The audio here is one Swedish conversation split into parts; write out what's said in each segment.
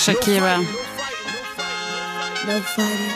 Shakira. No fighting.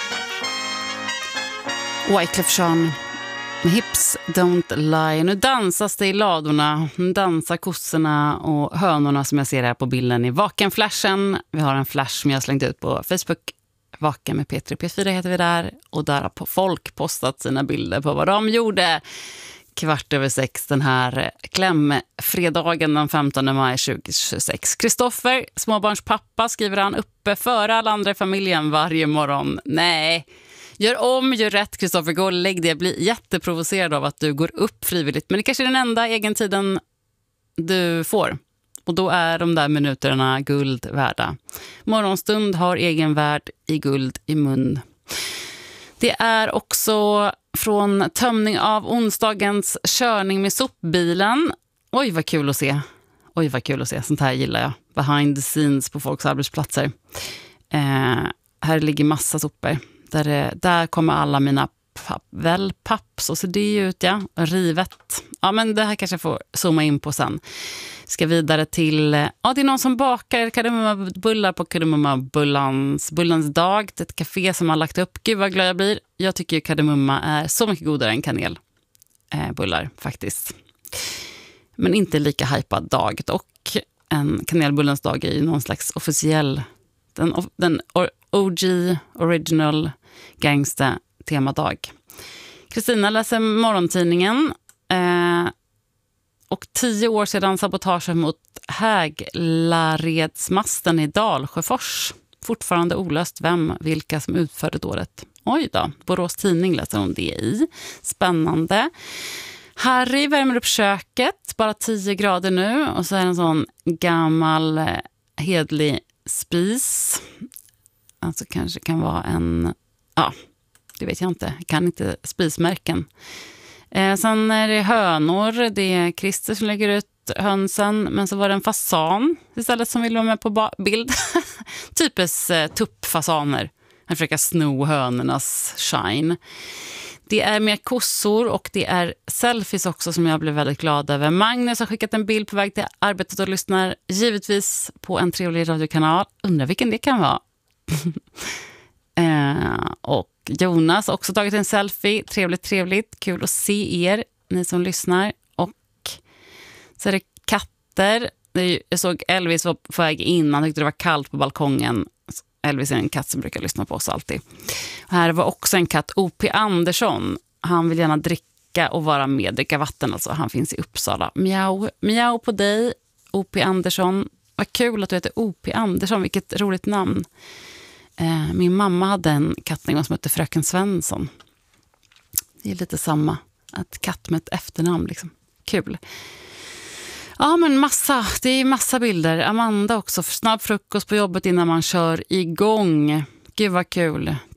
Wyclef Jean med Hips Don't Lie. Nu dansas det i ladorna. Nu dansar kossorna och hönorna som jag ser här på bilden i Vaken-flashen. Vi har en flash som jag har slängt ut på Facebook. Vaken med P3 P4 heter vi där. Och där har folk postat sina bilder på vad de gjorde. 6:15 den här klämfredagen den 15 maj 2026. Kristoffer, småbarnspappa, skriver han, uppe före alla andra i familjen varje morgon. Nej, gör om, gör rätt Kristoffer, gå och lägg det. Jag blir jätteprovocerad av att du går upp frivilligt. Men det kanske är den enda egentiden du får. Och då är de där minuterna guld värda. Morgonstund har egen värld i guld i mun. Det är också från tömning av onsdagens körning med sopbilen. Oj, vad kul att se. Oj, vad kul att se. Sånt här gillar jag. Behind the scenes på folks arbetsplatser. Här ligger massa sopor. Där kommer alla mina papp. Så ser det ut, ja. Rivet. Ja, men det här kanske jag får zooma in på sen. Ska vidare till... Ja, det är någon som bakar kardemummabullar på Kardemummabullarns dag. Det är ett café som har lagt upp. Gud vad glad jag blir. Jag tycker ju kardemumma är så mycket godare än kanelbullar faktiskt. Men inte lika hypad dag. Och en kanelbullens dag är ju någon slags officiell... Den OG, original gangsta temadag. Kristina läser morgontidningen. Och 10 år sedan sabotage mot Häglaredsmasten i Dalsjöfors. Fortfarande olöst vilka som utförde dådet. Oj då, Borås Tidning läser hon det i. Spännande. Harry värmer upp köket, bara 10 grader nu. Och så är det en sån gammal hedlig spis. Alltså kanske kan vara en... Ja, det vet jag inte. Jag kan inte spismärken. Sen är det hönor. Det är Christer som lägger ut hönsen. Men så var det en fasan istället som vill vara med på bild. Typiskt tuppfasaner. Han försöker sno hönornas shine. Det är mer kossor och det är selfies också som jag blev väldigt glad över. Magnus har skickat en bild på väg till arbetet och lyssnar givetvis på en trevlig radiokanal. Undrar vilken det kan vara. Och Jonas har också tagit en selfie. Trevligt. Kul att se er, ni som lyssnar. Och så är det katter. Jag såg Elvis var på väg in. Han tyckte det var kallt på balkongen. Elvis är en katt som brukar lyssna på oss alltid. Och här var också en katt, O.P. Andersson. Han vill gärna dricka och vara med, dricka vatten. Alltså. Han finns i Uppsala. Miau på dig, O.P. Andersson. Vad kul att du heter O.P. Andersson. Vilket roligt namn. Min mamma hade en kattning som hette Fröken Svensson. Det är lite samma. Ett katt med ett efternamn liksom. Kul. Ja, men det är massa bilder. Amanda också. Snabb frukost på jobbet innan man kör igång. Gud vad kul.